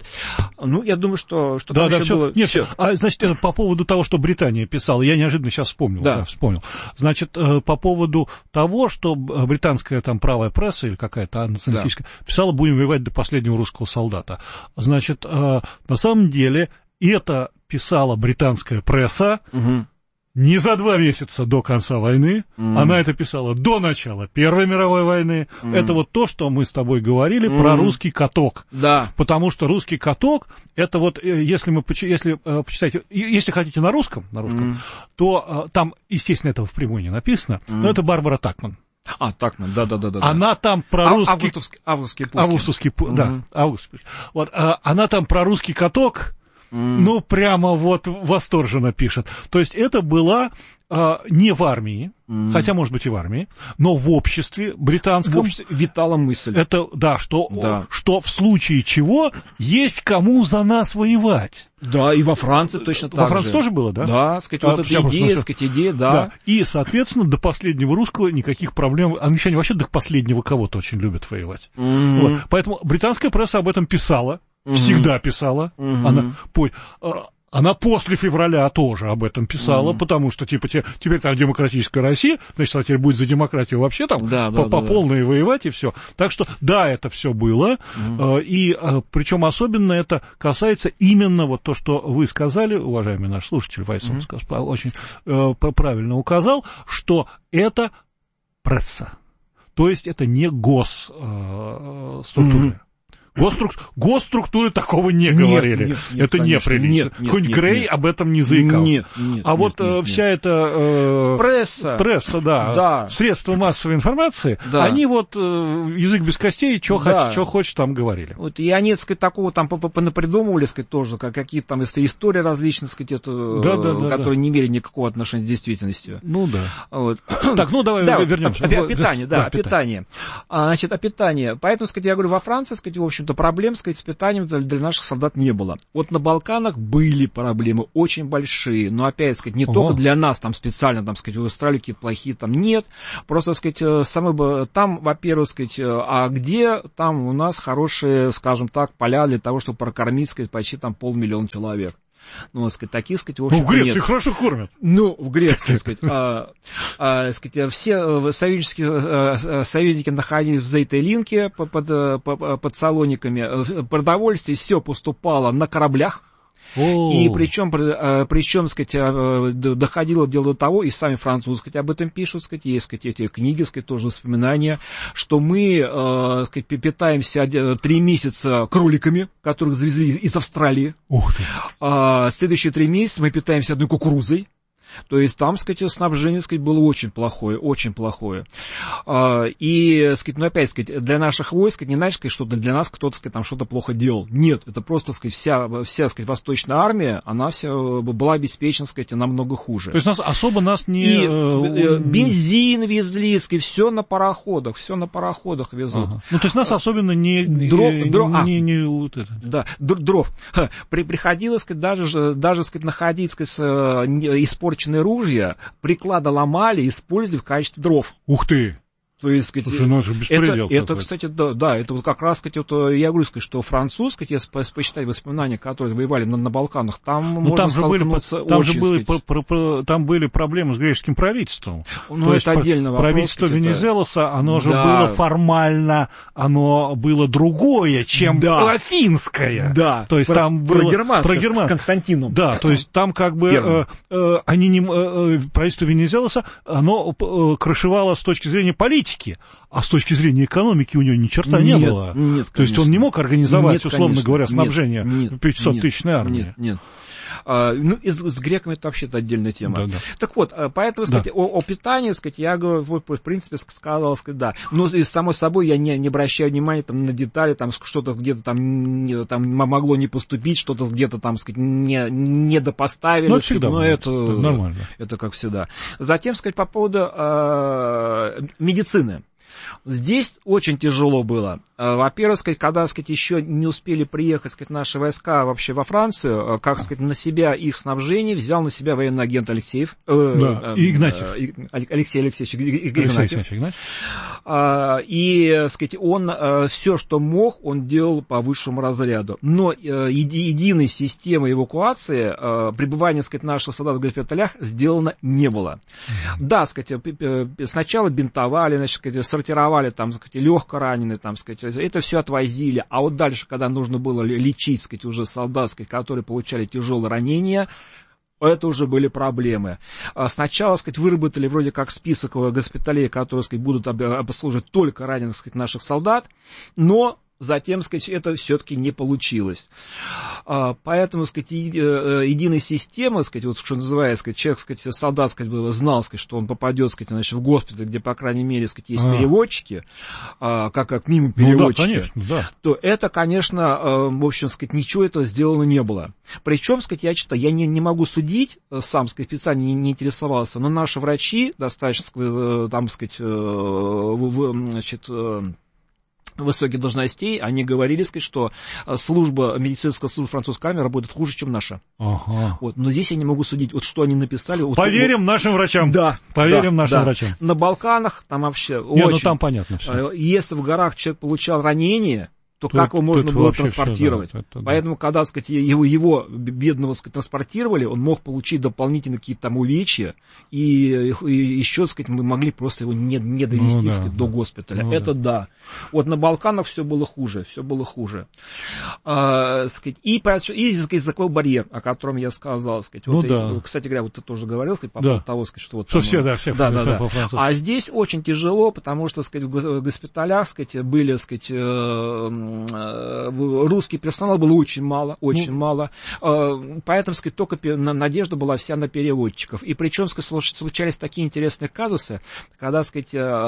Ну, я думаю, что, что да, там да, еще все. было... Нет, все. А, значит, по поводу того, что Британия писала, я неожиданно сейчас вспомнил. Да. Да, вспомнил. Значит, по поводу того, что британская там правая пресса или какая-то националистическая да. писала, будем воевать до последнего русского солдата. Значит, на самом деле, это писала британская пресса угу. не за два месяца до конца войны, mm. она это писала до начала Первой мировой войны. Mm. Это вот то, что мы с тобой говорили mm. про русский каток. Да. Потому что русский каток, это вот, если мы если, почитаете, если хотите на русском, на русском mm. то там, естественно, этого впрямую не написано, mm. но это Барбара Такман. А, Такман, да-да-да. Она там про русский... Августовский, августовский пуски. Августовский, mm. да, августовский. Вот, она там про русский каток, Mm. ну, прямо вот восторженно пишет. То есть это была а, не в армии, mm. хотя, может быть, и в армии, но в обществе британском. В обществе витала мысль. Это, да, что, да, что в случае чего есть кому за нас воевать. Да, и во Франции точно так же. Во Франции тоже было, да? Да, сказать, а, вот эта идея, сказать, идея, да. да. И, соответственно, до последнего русского никаких проблем. Англичане вообще до последнего кого-то очень любят воевать. Mm. Вот. Поэтому британская пресса об этом писала. Всегда писала. Uh-huh. Она, по, она после февраля тоже об этом писала, uh-huh. потому что, типа, те, теперь там демократическая Россия, значит, она теперь будет за демократию вообще там да, по, да, по да, полной да. воевать и все. Так что, да, это все было. Uh-huh. И причем особенно это касается именно вот то, что вы сказали, уважаемый наш слушатель, Вайсом uh-huh. очень э, правильно указал, что это пресса. То есть это не госструктуры. Э, Госструк... Госструктуры такого не нет, говорили. Нет, нет, это неприлично. Хоть нет, Грей нет. об этом не заикался. Нет, нет, а нет, вот нет, нет, вся эта... Э, пресса. Пресса, да, да. Средства массовой информации, да. они вот э, язык без костей, что да. хочешь, хочешь, там говорили. Вот, и они, сказать, такого там понапридумывали, сказать, тоже, как какие-то там истории различные, сказать, это, да, да, да, которые да. не имели никакого отношения с действительностью. Ну да. Вот. Так, ну давай да, вернемся. О, о, о питании, да, да, о питании. А, значит, о питании. Поэтому, сказать, я говорю, во Франции, сказать, в общем, проблем, сказать, с питанием для, для наших солдат не было. Вот на Балканах были проблемы очень большие, но опять, сказать, не Ого. только для нас там специально, там, сказать, в Австралии какие-то плохие, там нет. Просто, сказать, самые, там, во-первых, сказать, а где там у нас хорошие, скажем так, поля для того, чтобы прокормить, сказать, почти там полмиллиона человек. Ну, сказать, таких, сказать, в общем-то, ну, в Греции нет. хорошо кормят. Ну, в Греции, сказать, а, а, сказать, все союзнические союзники находились в Зейтелинке под, под, под Салониками. Продовольствие все поступало на кораблях. О. И причем, причем, сказать, доходило дело до того, и сами французы, сказать, об этом пишут, сказать, есть, сказать, эти книги, сказать, тоже воспоминания, что мы, сказать, питаемся три месяца кроликами, которых завезли из Австралии. Ух ты. Следующие три месяца мы питаемся одной кукурузой. То есть там, сказать, снабжение, сказать, было очень плохое, очень плохое. И, сказать, ну, опять, сказать, для наших войск, не значит, сказать, что для нас кто-то, сказать, там что-то плохо делал. Нет, это просто, сказать, вся, вся, сказать, Восточная армия, она вся была обеспечена, сказать, намного хуже. То есть нас особо нас не... И бензин везли, сказать, все на пароходах, все на пароходах везут. Ага. Ну, то есть нас особенно не... Дров, не, дров, не, а, не, не вот это. Да, дров. При, приходилось, сказать, даже, даже, сказать, находить, сказать, испорченные ружья, приклады ломали, использовали в качестве дров. Ух ты! То есть, сказать, Слушай, ну это же беспредел. Это, это, кстати, да, да, это вот как раз, сказать, вот, я говорю, сказать, что француз, сказать, если посчитать воспоминания, которые воевали на, на Балканах, там ну, можно там же были, там очень, же были, сказать, про, про, там были проблемы с греческим правительством. Ну, То это есть отдельный вопрос. Правительство Венизелоса, оно же да. было формально, оно было другое, чем да. афинское. Да. То есть про, там про было... германское, Про германское. с Константином. Да, то есть там как бы э, э, они не, э, правительство Венизелоса, оно э, крышевало с точки зрения политики, а с точки зрения экономики у него ни черта нет, не было. Нет, то есть он не мог организовать, нет, условно конечно. говоря, снабжение нет, пятисоттысячной армии. Нет, нет. А, ну, и с, с греками это вообще-то отдельная тема. Да, да. Так вот, поэтому, сказать, да. о, о питании, сказать, я говорю, в принципе, сказал, сказать, да. Но, и, само собой, я не, не обращаю внимания там, на детали, там, что-то где-то там, не, там могло не поступить, что-то где-то там, сказать, не, не допоставили. Ну, сказать, но это, это нормально. Это как всегда. Затем, сказать, по поводу э, медицины. Здесь очень тяжело было. Во-первых, сказать, когда, сказать, еще не успели приехать, сказать, наши войска вообще во Францию, как, сказать, на себя их снабжение взял на себя военный агент Алексеев. Э, да, э, Игнатьев. Алексей Алексеевич Игнатьев. Алексей Игнатьев. И, сказать, он все, что мог, он делал по высшему разряду. Но еди, единой системы эвакуации, пребывания, сказать, наших солдат в госпиталях сделано не было. Да, сказать, сначала бинтовали, значит, сказать, сортировали, там, сказать, легко раненые, там, сказать, это все отвозили, а вот дальше, когда нужно было лечить, сказать, уже солдат, сказать, которые получали тяжелые ранения, это уже были проблемы. Сначала, сказать, выработали вроде как список госпиталей, которые, сказать, будут обслуживать только раненых, сказать, наших солдат, но затем, сказать, это все-таки не получилось. Поэтому, сказать, единой системы, сказать, вот что называется, сказать, человек, сказать, солдат, сказать, знал, сказать, что он попадет, сказать, значит, в госпиталь, где, по крайней мере, сказать, есть а. переводчики, как, как мимо переводчики, ну, да, конечно, да. то это, конечно, в общем, сказать, ничего этого сделано не было. Причем, сказать, я читаю, я не, не могу судить, сам, сказать, специально не, не интересовался, но наши врачи, достаточно, там, сказать, значит, высоких должностей, они говорили, сказать, что служба, медицинская служба французской армии работает хуже, чем наша. Ага. Вот. Но здесь я не могу судить, вот что они написали. Вот, Поверим вот, нашим врачам. Да. Поверим да, нашим да. врачам. На Балканах там вообще Не, очень... ну там понятно все. Если в горах человек получал ранение, то тут, как его можно было транспортировать? Все, да, это, да. Поэтому, когда, так сказать, его, его бедного, так сказать, транспортировали, он мог получить дополнительно какие-то там увечья, и, и еще, так сказать, мы могли просто его не, не довести, ну, да, сказать, до госпиталя. Ну, это да. да. Вот на Балканах все было хуже, все было хуже. А, сказать, и, и сказать, такой барьер, о котором я сказал, сказать, ну, вот, да. и, кстати говоря, вот ты тоже говорил, сказать, по да. поводу того, сказать, что вот... Что там, все, да, все. Да, да, да. А здесь очень тяжело, потому что, сказать, в госпиталях, сказать, были, сказать, русский персонал было очень мало, очень ну, мало, поэтому, сказать, только надежда была вся на переводчиков. И причем, сказать, случались такие интересные казусы, когда, сказать,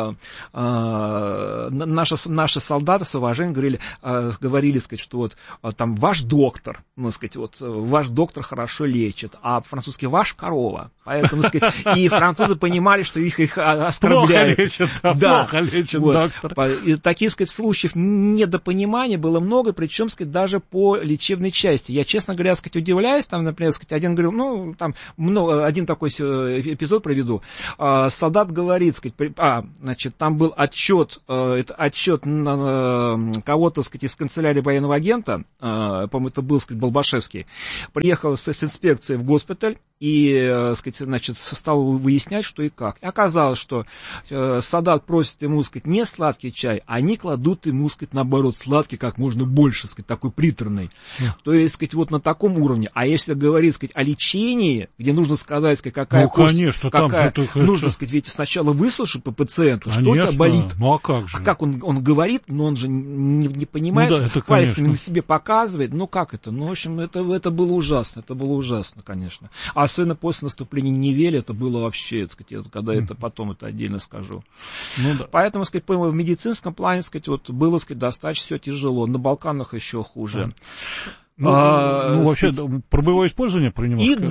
наши, наши солдаты с уважением говорили, говорили, сказать, что вот там ваш доктор, ну, сказать, вот ваш доктор хорошо лечит, а французский ваш корова. Поэтому, сказать, и французы понимали, что их, их оскорбляют. Плохо лечит, да, да. плохо лечит вот. доктор. И таких, сказать, случаев недопонимания было много, причем, сказать, даже по лечебной части. Я, честно говоря, сказать, удивляюсь, там, например, сказать, один говорил, ну, там, много, один такой эпизод проведу. Солдат говорит, сказать, а, значит, там был отчет, это отчет кого-то, сказать, из канцелярии военного агента, по-моему, это был, сказать, Балбашевский, приехал с, с инспекцией в госпиталь и, сказать, значит, стал выяснять, что и как. И оказалось, что солдат просит ему, сказать, не сладкий чай, а они кладут ему, сказать, наоборот, сладкий сладкий как можно больше, сказать, такой приторный. Yeah. То есть, сказать, вот на таком уровне. А если говорить, сказать, о лечении, где нужно сказать, сказать, какая ну, кость, конечно, какая, там же нужно, сказать, ведь сначала выслушать по пациенту, конечно, что у тебя болит. Ну, а как же? А как он, он говорит, но он же не, не понимает, ну, да, это, пальцами конечно. на себе показывает. Ну, как это? Ну, в общем, это, это было ужасно, это было ужасно, конечно. А особенно после наступления Невеля, это было вообще, так сказать, когда mm. это потом, это отдельно скажу. Ну, да. Поэтому, так сказать, в медицинском плане, так сказать, вот было, так сказать, достаточно все тяжело. На Балканах еще хуже. Mm. Ну, а, ну вообще, сказать, про боевое использование про немножко. И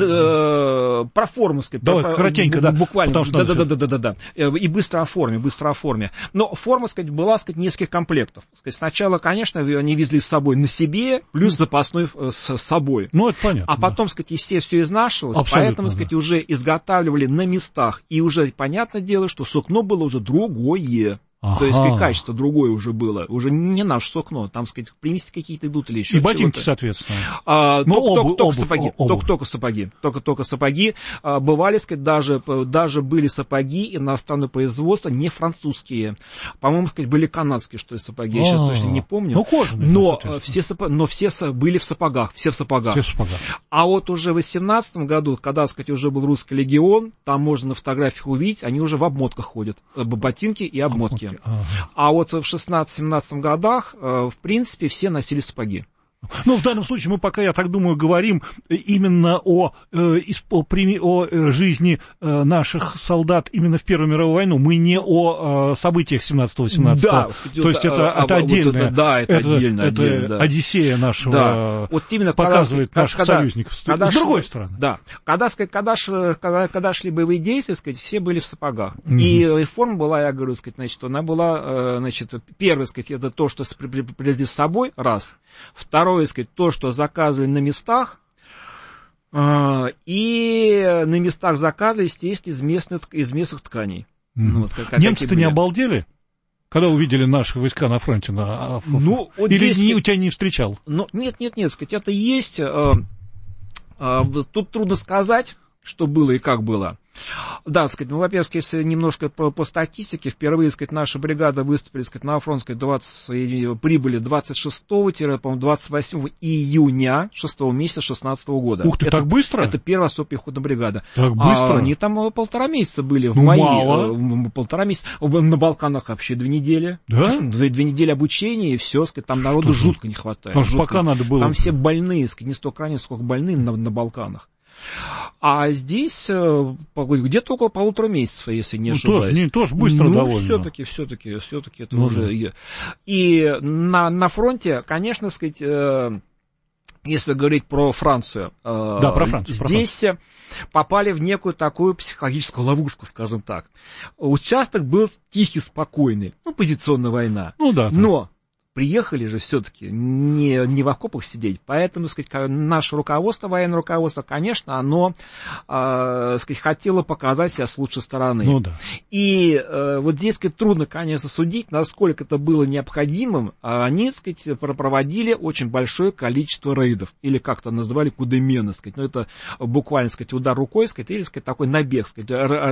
э, про форму, сказать. Давай, про, коротенько, да, да, буквально. Да, да, да, да, да, да, да. И быстро о форме, быстро о форме. Но форма, сказать, была, сказать, нескольких комплектов. Сказать, сначала, конечно, они везли с собой на себе, плюс mm. запасной с собой. Ну, это понятно. А потом, да. сказать, естественно, все изнашивалось, абсолютно, поэтому, да. сказать, уже изготавливали на местах. И уже, понятное дело, что сукно было уже другое. Ага. То есть качество другое уже было, уже не наше сукно, там, сказать, примеси какие-то идут или еще. И ботинки, соответственно. А, ну, только, обувь, только обувь, сапоги, обувь. Только, только сапоги, только, только сапоги. А, бывали, сказать, даже, даже были сапоги иностранного производства, не французские. По-моему, сказать, были канадские, что ли, сапоги, я сейчас точно не помню. Ну, кожаные. Но все, сапо... Но все были в сапогах, все в сапогах. Все в сапогах. А вот уже в восемнадцатом году, когда, сказать, уже был русский легион, там можно на фотографиях увидеть, они уже в обмотках ходят, ботинки и обмотки. обмотки. Ага. А вот в шестнадцатом-семнадцатом годах, в принципе, все носили сапоги. Ну, в данном случае мы пока, я так думаю, говорим именно о, э, о, о жизни э, наших солдат именно в Первую мировую войну. Мы не о э, событиях семнадцатого-восемнадцатого. Да, то есть это, а, это отдельно. Вот это, да, это, это отдельно. Это отдельно, да. Одиссея нашего да. вот именно показывает когда, наших когда, союзников. Когда с другой шли, стороны. Да. Когда, сказать, когда, когда, когда шли боевые действия, сказать, все были в сапогах. Mm-hmm. И, и форма была, я говорю, сказать, значит, она была, значит, первое, сказать, это то, что привезли с собой, раз. Второе, сказать, то, что заказывали на местах, э, и на местах заказывали, естественно, из местных, из местных тканей. Mm-hmm. Вот, как, немцы-то не обалдели, когда увидели наши войска на фронте? На... Ну, вот или здесь, не, у тебя не встречал? Ну, нет, нет, нет, сказать, это есть. Э, э, тут трудно сказать, что было и как было. Да, сказать, ну, во-первых, если немножко по, по статистике, впервые, сказать, наша бригада выступили, сказать, на фронт, сказать, двадцать, прибыли двадцать шестого, по-моему, двадцать восьмого июня шестого месяца шестнадцатого года. Ух ты, это, так быстро? Это первая сопехотная бригада. Так быстро? А, они там полтора месяца были в ну, моей. Мало. Полтора месяца. На Балканах вообще две недели. Да? Две, две недели обучения, и все, сказать, там народу что жутко не хватает. Потому что пока надо было. Там все больные, сказать, не столько раненые, сколько больные на, на Балканах. А здесь где-то около полутора месяцев, если не ошибаюсь. Ну, тоже, не, тоже быстро ну, довольно. все-таки, все-таки, все-таки это ну, уже... Да. И на, на фронте, конечно, сказать, если говорить про Францию, да, про Францию, здесь про Францию. попали в некую такую психологическую ловушку, скажем так. Участок был тихий, спокойный, ну, позиционная война. Ну, да. Но... Приехали же все-таки не, не в окопах сидеть, поэтому, сказать, наше руководство, военное руководство, конечно, оно, э, сказать, хотело показать себя с лучшей стороны. Ну, да. И э, вот здесь, сказать, трудно, конечно, судить, насколько это было необходимым. Они, сказать, проводили очень большое количество рейдов, или как-то называли кудемены, сказать, ну, это буквально, сказать, удар рукой, сказать, или, сказать, такой набег, сказать,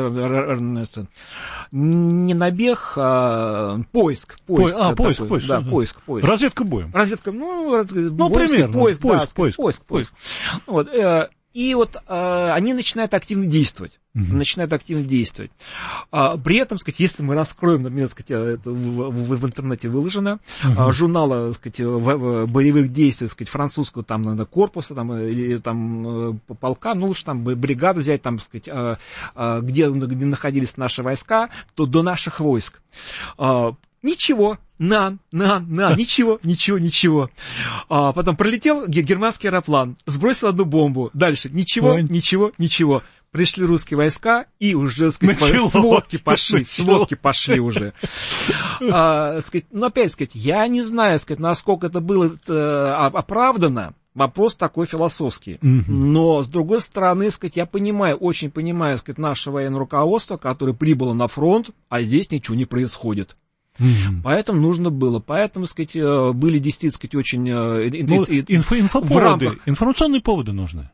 не набег, а поиск, поиск. А, поиск, такой, поиск. Да, поиск. Поиск. Разведка боем. Разведка, ну, раз, ну поиск, примерно. Поиск, поиск, да, поиск, поиск, поиск. поиск. Вот, э, и вот э, они начинают активно действовать. Uh-huh. Начинают активно действовать. А, при этом, сказать, если мы раскроем, например, сказать, это в, в, в интернете выложено, uh-huh. журнала, сказать, в, в боевых действий, сказать, французского там, наверное, корпуса там, или там полка, ну лучше там бригады взять, там, сказать, а, а, где, где находились наши войска, то до наших войск. А, Ничего, на, на, на, ничего, ничего, ничего. А потом пролетел германский аэроплан, сбросил одну бомбу. Дальше ничего, Ой. ничего, ничего. Пришли русские войска, и уже, сказать, сводки пошли, началось. сводки пошли уже. А, сказать, ну, опять сказать, я не знаю, сказать, насколько это было оправдано. Вопрос такой философский. Mm-hmm. Но, с другой стороны, сказать, я понимаю, очень понимаю, сказать, наше военное руководство, которое прибыло на фронт, а здесь ничего не происходит. Mm-hmm. Поэтому нужно было. Поэтому, сказать, были действительно, сказать, очень... Ну, инфо- инфоповоды, рамках... информационные поводы нужны.